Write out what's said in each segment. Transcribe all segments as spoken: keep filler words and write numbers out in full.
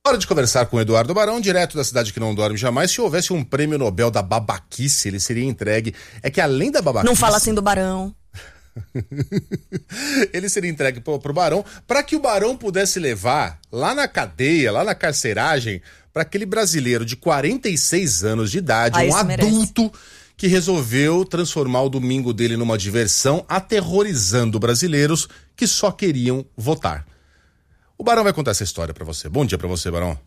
Hora de conversar com o Eduardo Barão, direto da cidade que não dorme jamais. Se houvesse um prêmio Nobel da babaquice, ele seria entregue. É que além da babaquice... Não fala assim do Barão. Ele seria entregue pro, pro Barão, para que o Barão pudesse levar lá na cadeia, lá na carceragem, para aquele brasileiro de quarenta e seis anos de idade, ah, um adulto merece. Que resolveu transformar o domingo dele numa diversão, aterrorizando brasileiros que só queriam votar. O Barão vai contar essa história para você. Bom dia para você, Barão.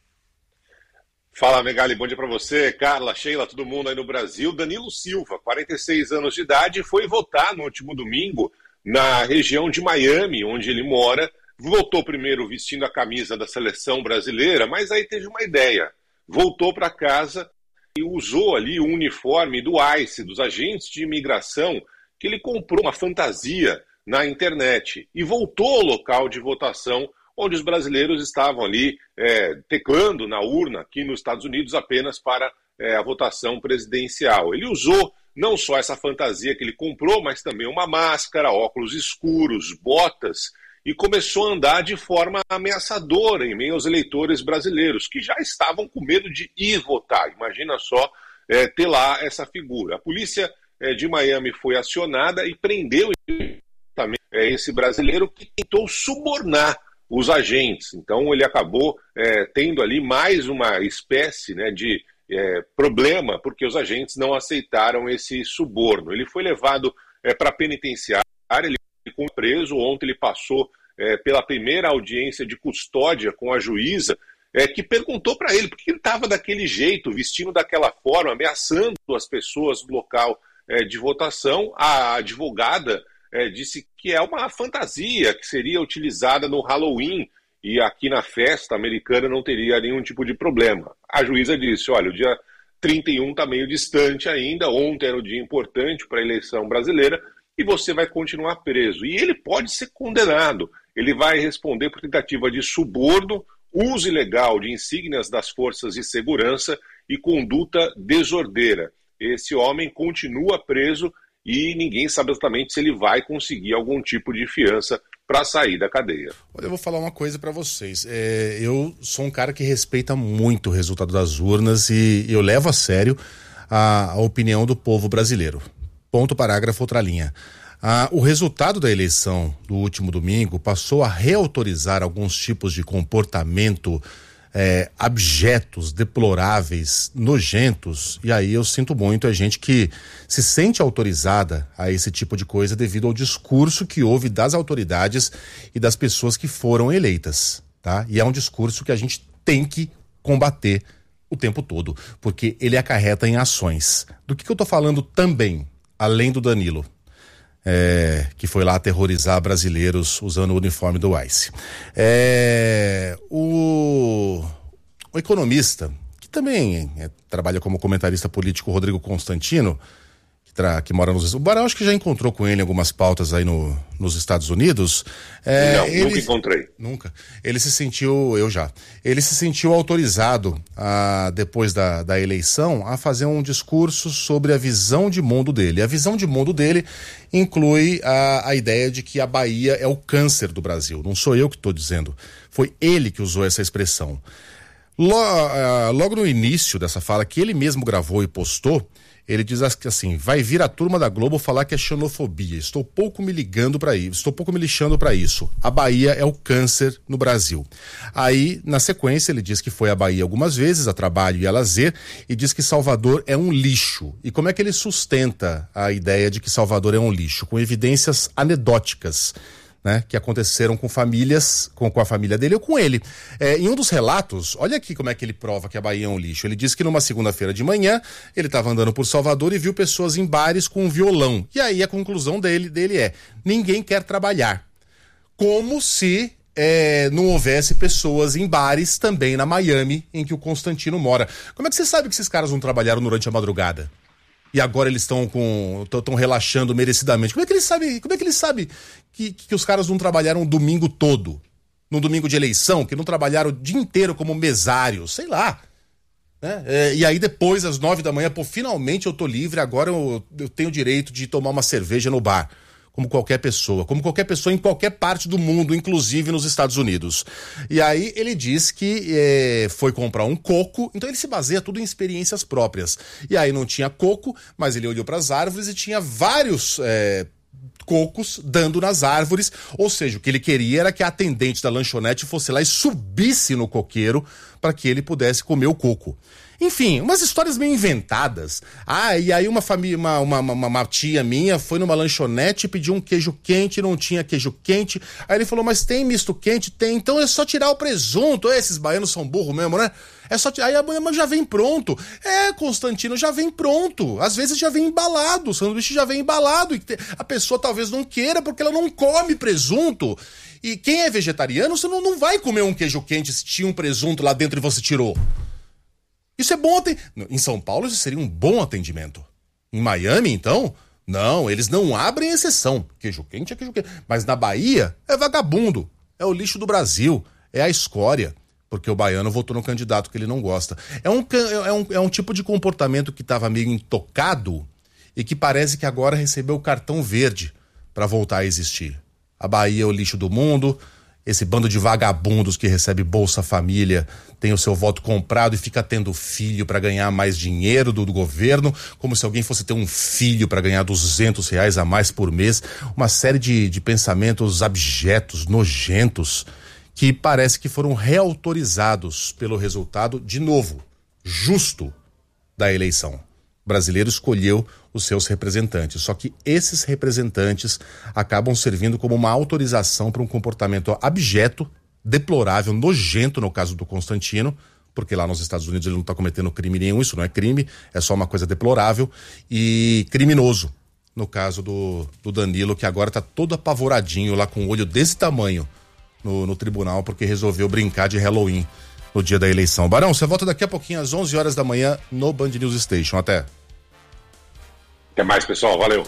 Fala, Megali, bom dia para você, Carla, Sheila, todo mundo aí no Brasil. Danilo Silva, quarenta e seis anos de idade, foi votar no último domingo na região de Miami, onde ele mora. Voltou primeiro vestindo a camisa da seleção brasileira, mas aí teve uma ideia. Voltou para casa e usou ali o uniforme do ICE, dos agentes de imigração, que ele comprou uma fantasia na internet e voltou ao local de votação, onde os brasileiros estavam ali é, teclando na urna aqui nos Estados Unidos apenas para é, a votação presidencial. Ele usou não só essa fantasia que ele comprou, mas também uma máscara, óculos escuros, botas, e começou a andar de forma ameaçadora em meio aos eleitores brasileiros, que já estavam com medo de ir votar. Imagina só é, ter lá essa figura. A polícia é, de Miami foi acionada e prendeu também é, esse brasileiro que tentou subornar os agentes. Então ele acabou é, tendo ali mais uma espécie, né, de é, problema, porque os agentes não aceitaram esse suborno. Ele foi levado é, para a penitenciária, ele ficou preso. Ontem ele passou é, pela primeira audiência de custódia com a juíza, é, que perguntou para ele por que ele estava daquele jeito, vestindo daquela forma, ameaçando as pessoas do local é, de votação. A advogada É, disse que é uma fantasia que seria utilizada no Halloween e aqui na festa americana não teria nenhum tipo de problema. A juíza disse, olha, o dia trinta e um está meio distante ainda, ontem era o dia importante para a eleição brasileira e você vai continuar preso. E ele pode ser condenado, ele vai responder por tentativa de suborno, uso ilegal de insígnias das forças de segurança e conduta desordeira. Esse homem continua preso e ninguém sabe exatamente se ele vai conseguir algum tipo de fiança para sair da cadeia. Olha, eu vou falar uma coisa para vocês. É, eu sou um cara que respeita muito o resultado das urnas e eu levo a sério a, a opinião do povo brasileiro. Ponto, parágrafo, outra linha. Ah, o resultado da eleição do último domingo passou a reautorizar alguns tipos de comportamento É, abjetos, deploráveis, nojentos, e aí eu sinto muito a gente que se sente autorizada a esse tipo de coisa devido ao discurso que houve das autoridades e das pessoas que foram eleitas, tá? E é um discurso que a gente tem que combater o tempo todo, porque ele acarreta em ações. Do que, que eu tô falando também, além do Danilo? É, que foi lá aterrorizar brasileiros usando o uniforme do ICE. É, o, o economista, que também é, trabalha como comentarista político, Rodrigo Constantino, que, tra, que mora nos... O Barão acho que já encontrou com ele algumas pautas aí no, nos Estados Unidos. É, Não, ele, nunca encontrei. Nunca. Ele se sentiu, eu já, ele se sentiu autorizado, a, depois da, da eleição, a fazer um discurso sobre a visão de mundo dele. A visão de mundo dele inclui a, a ideia de que a Bahia é o câncer do Brasil. Não sou eu que estou dizendo. Foi ele que usou essa expressão. Logo, uh, logo no início dessa fala, que ele mesmo gravou e postou, ele diz assim: vai vir a turma da Globo falar que é xenofobia. Estou pouco me ligando para isso, estou pouco me lixando para isso. A Bahia é o câncer no Brasil. Aí, na sequência, ele diz que foi à Bahia algumas vezes, a trabalho e a lazer, e diz que Salvador é um lixo. E como é que ele sustenta a ideia de que Salvador é um lixo? Com evidências anedóticas, né, que aconteceram com famílias, com, com a família dele ou com ele. É, em um dos relatos, olha aqui como é que ele prova que a Bahia é um lixo. Ele diz que numa segunda-feira de manhã, ele estava andando por Salvador e viu pessoas em bares com um violão. E aí a conclusão dele, dele é: ninguém quer trabalhar. Como se é, não houvesse pessoas em bares também na Miami, em que o Constantino mora. Como é que você sabe que esses caras não trabalharam durante a madrugada? E agora eles estão com estão relaxando merecidamente. Como é que ele sabe, como é que ele sabe que, que os caras não trabalharam o domingo todo? Num domingo de eleição, que não trabalharam o dia inteiro como mesários, sei lá. Né? É, e aí depois, às nove da manhã, pô, finalmente eu tô livre, agora eu, eu tenho o direito de tomar uma cerveja no bar. como qualquer pessoa, como qualquer pessoa em qualquer parte do mundo, inclusive nos Estados Unidos. E aí ele diz que é, foi comprar um coco, então ele se baseia tudo em experiências próprias. E aí não tinha coco, mas ele olhou para as árvores e tinha vários é, cocos dando nas árvores, ou seja, o que ele queria era que a atendente da lanchonete fosse lá e subisse no coqueiro para que ele pudesse comer o coco. Enfim, umas histórias meio inventadas. Ah, e aí uma família, uma, uma, uma, uma tia minha foi numa lanchonete e pediu um queijo quente, não tinha queijo quente. Aí ele falou, mas tem misto quente? Tem, então é só tirar o presunto. Esses baianos são burros mesmo, né? É só tirar, aí a banha já vem pronto. É, Constantino, já vem pronto. Às vezes já vem embalado, o sanduíche já vem embalado. E a pessoa talvez não queira porque ela não come presunto. E quem é vegetariano, você não, não vai comer um queijo quente se tinha um presunto lá dentro e você tirou. Isso é bom. Em São Paulo isso seria um bom atendimento. Em Miami, então, não, eles não abrem exceção. Queijo quente é queijo quente. Mas na Bahia é vagabundo. É o lixo do Brasil. É a escória. Porque o baiano votou no candidato que ele não gosta. É um, é um, é um tipo de comportamento que estava meio intocado e que parece que agora recebeu o cartão verde para voltar a existir. A Bahia é o lixo do mundo. Esse bando de vagabundos que recebe Bolsa Família tem o seu voto comprado e fica tendo filho para ganhar mais dinheiro do, do governo, como se alguém fosse ter um filho para ganhar duzentos reais a mais por mês. Uma série de, de pensamentos abjetos, nojentos, que parece que foram reautorizados pelo resultado, de novo, justo da eleição. O brasileiro escolheu os seus representantes, só que esses representantes acabam servindo como uma autorização para um comportamento abjeto, deplorável, nojento no caso do Constantino, porque lá nos Estados Unidos ele não está cometendo crime nenhum, isso não é crime, é só uma coisa deplorável, e criminoso no caso do, do Danilo, que agora está todo apavoradinho lá com o olho desse tamanho no, no tribunal, porque resolveu brincar de Halloween no dia da eleição. Barão, você volta daqui a pouquinho às onze horas da manhã no Band News Station. Até. Até mais, pessoal. Valeu.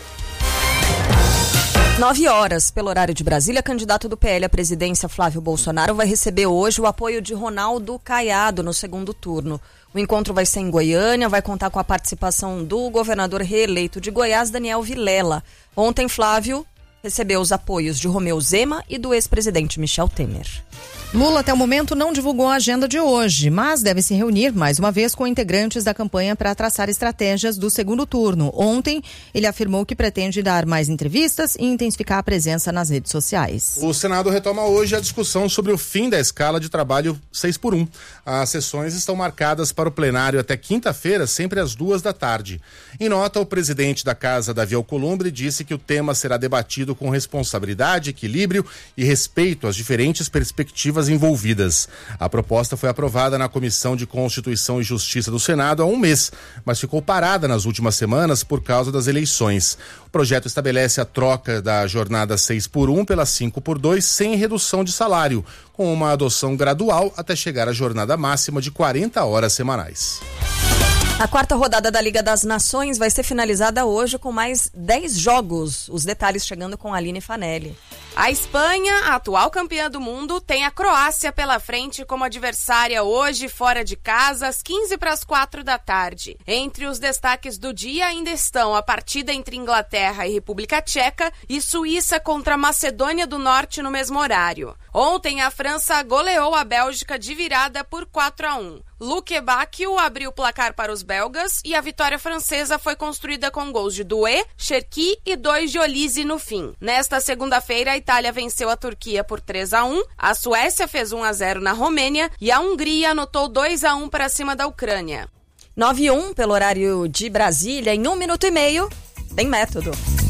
nove horas, pelo horário de Brasília, candidato do P L à presidência, Flávio Bolsonaro, vai receber hoje o apoio de Ronaldo Caiado no segundo turno. O encontro vai ser em Goiânia, vai contar com a participação do governador reeleito de Goiás, Daniel Vilela. Ontem, Flávio recebeu os apoios de Romeu Zema e do ex-presidente Michel Temer. Lula, até o momento, não divulgou a agenda de hoje, mas deve se reunir mais uma vez com integrantes da campanha para traçar estratégias do segundo turno. Ontem, ele afirmou que pretende dar mais entrevistas e intensificar a presença nas redes sociais. O Senado retoma hoje a discussão sobre o fim da escala de trabalho seis por um. As sessões estão marcadas para o plenário até quinta-feira, sempre às duas da tarde. Em nota, o presidente da Casa, Davi Alcolumbre, disse que o tema será debatido com responsabilidade, equilíbrio e respeito às diferentes perspectivas envolvidas. A proposta foi aprovada na Comissão de Constituição e Justiça do Senado há um mês, mas ficou parada nas últimas semanas por causa das eleições. O projeto estabelece a troca da jornada seis por um pela cinco por dois sem redução de salário, com uma adoção gradual até chegar à jornada máxima de quarenta horas semanais. A quarta rodada da Liga das Nações vai ser finalizada hoje com mais dez jogos. Os detalhes chegando com a Aline Fanelli. A Espanha, a atual campeã do mundo, tem a Croácia pela frente como adversária hoje, fora de casa, às quinze para as quatro da tarde. Entre os destaques do dia ainda estão a partida entre Inglaterra e República Tcheca e Suíça contra Macedônia do Norte no mesmo horário. Ontem, a França goleou a Bélgica de virada por quatro a um. Luque Bacchio abriu o placar para os belgas e a vitória francesa foi construída com gols de Doué, Cherki e dois de Olise no fim. Nesta segunda-feira, a Itália venceu a Turquia por três a um, a Suécia fez um a zero na Romênia e a Hungria anotou dois a um para cima da Ucrânia. nove e um, pelo horário de Brasília, em um minuto e meio, tem método.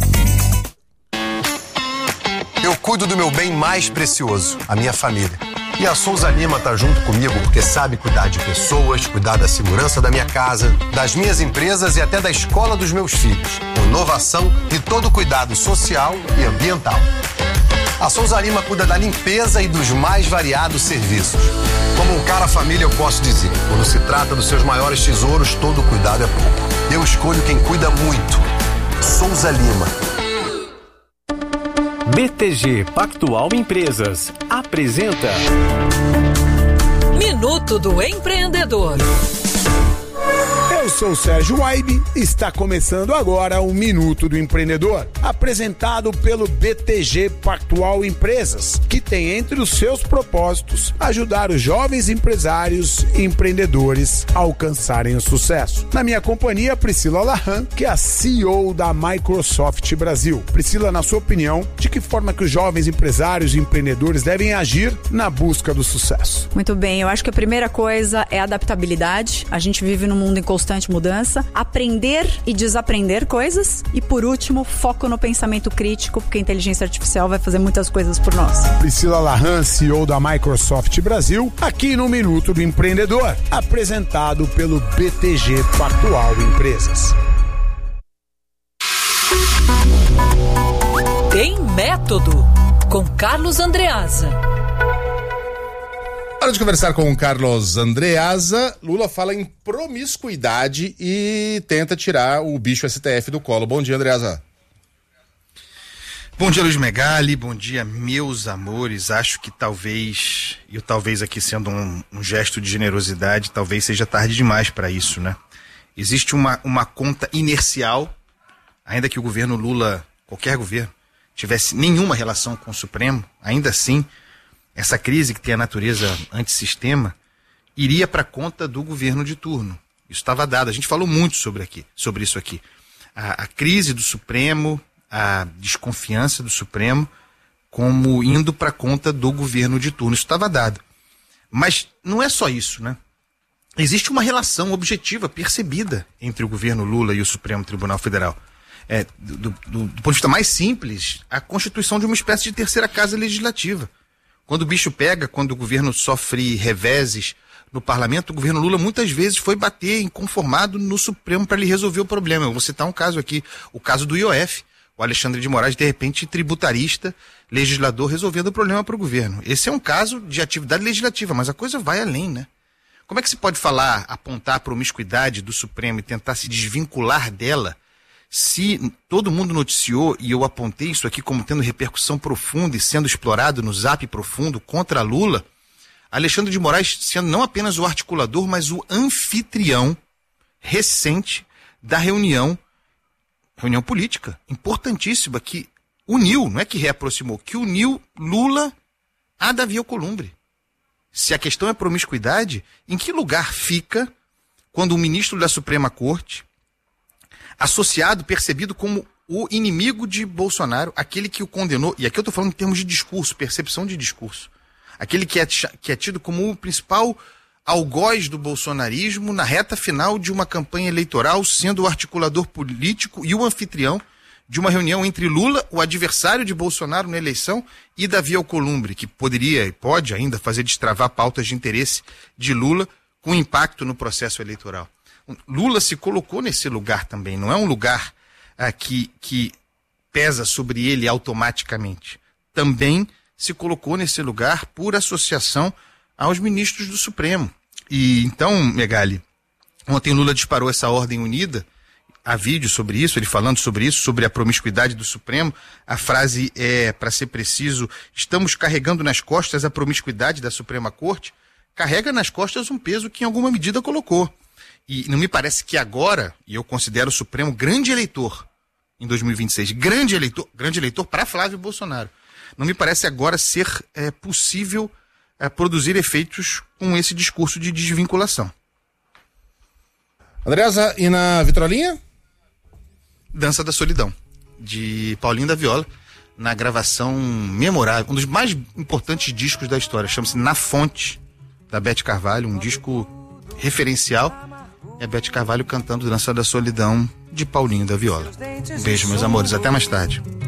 Eu cuido do meu bem mais precioso, a minha família. E a Souza Lima tá junto comigo porque sabe cuidar de pessoas, cuidar da segurança da minha casa, das minhas empresas e até da escola dos meus filhos. Com inovação e todo cuidado social e ambiental. A Souza Lima cuida da limpeza e dos mais variados serviços. Como um cara família, eu posso dizer, quando se trata dos seus maiores tesouros, todo cuidado é pouco. Eu escolho quem cuida muito. Souza Lima. B T G Pactual Empresas apresenta Minuto do Empreendedor. É Eu sou o Sérgio Waibe e está começando agora o Minuto do Empreendedor, apresentado pelo B T G Pactual Empresas, que tem entre os seus propósitos ajudar os jovens empresários e empreendedores a alcançarem o sucesso. Na minha companhia, Priscila Lahan, que é a C E O da Microsoft Brasil. Priscila, na sua opinião, de que forma que os jovens empresários e empreendedores devem agir na busca do sucesso? Muito bem, eu acho que a primeira coisa é a adaptabilidade. A gente vive num mundo em constante mudança. Aprender e desaprender coisas. E por último, foco no pensamento crítico, porque a inteligência artificial vai fazer muitas coisas por nós. Priscila Lahan, C E O da Microsoft Brasil, aqui no Minuto do Empreendedor, apresentado pelo B T G Pactual Empresas. Tem Método, com Carlos Andreasa. Hora de conversar com o Carlos Andreasa. Lula fala em promiscuidade e tenta tirar o bicho S T F do colo. Bom dia, Andreasa. Bom dia, Luiz Megali. Bom dia, meus amores. Acho que talvez, e o talvez aqui sendo um, um gesto de generosidade, talvez seja tarde demais para isso, né? Existe uma, uma conta inercial, ainda que o governo Lula, qualquer governo, tivesse nenhuma relação com o Supremo, ainda assim, essa crise que tem a natureza antissistema iria para conta do governo de turno. Isso estava dado. A gente falou muito sobre, aqui, sobre isso aqui. A, a crise do Supremo, a desconfiança do Supremo, como indo para conta do governo de turno. Isso estava dado. Mas não é só isso, né? Existe uma relação objetiva, percebida, entre o governo Lula e o Supremo Tribunal Federal. É, do, do, do ponto de vista mais simples, a constituição de uma espécie de terceira casa legislativa. Quando o bicho pega, quando o governo sofre reveses no parlamento, o governo Lula muitas vezes foi bater inconformado no Supremo para lhe resolver o problema. Eu vou citar um caso aqui, o caso do I O F. O Alexandre de Moraes, de repente, tributarista, legislador, resolvendo o problema para o governo. Esse é um caso de atividade legislativa, mas a coisa vai além, né? Como é que se pode falar, apontar a promiscuidade do Supremo e tentar se desvincular dela, se todo mundo noticiou, e eu apontei isso aqui como tendo repercussão profunda e sendo explorado no Zap profundo contra Lula, Alexandre de Moraes sendo não apenas o articulador, mas o anfitrião recente da reunião, reunião política, importantíssima, que uniu, não é que reaproximou, que uniu Lula a Davi Alcolumbre. Se a questão é promiscuidade, em que lugar fica quando o ministro da Suprema Corte, associado, percebido como o inimigo de Bolsonaro, aquele que o condenou, e aqui eu estou falando em termos de discurso, percepção de discurso, aquele que é, que é tido como o principal algoz do bolsonarismo na reta final de uma campanha eleitoral, sendo o articulador político e o anfitrião de uma reunião entre Lula, o adversário de Bolsonaro na eleição, e Davi Alcolumbre, que poderia e pode ainda fazer destravar pautas de interesse de Lula com impacto no processo eleitoral. Lula se colocou nesse lugar também, não é um lugar ah, que, que pesa sobre ele automaticamente. Também se colocou nesse lugar por associação aos ministros do Supremo. E então, Megali, ontem Lula disparou essa ordem unida, há vídeo sobre isso, ele falando sobre isso, sobre a promiscuidade do Supremo. A frase é, para ser preciso, estamos carregando nas costas a promiscuidade da Suprema Corte. Carrega nas costas um peso que em alguma medida colocou. E não me parece que agora, e eu considero o Supremo grande eleitor em dois mil e vinte e seis, grande eleitor, grande eleitor para Flávio Bolsonaro, não me parece agora ser é, possível é, produzir efeitos com esse discurso de desvinculação. Andreasa, e na vitrolinha? Dança da Solidão, de Paulinho da Viola, na gravação memorável, um dos mais importantes discos da história, chama-se Na Fonte, da Beth Carvalho, um disco referencial. É Beth Carvalho cantando Dança da Solidão, de Paulinho da Viola. Um beijo, meus amores, até mais tarde.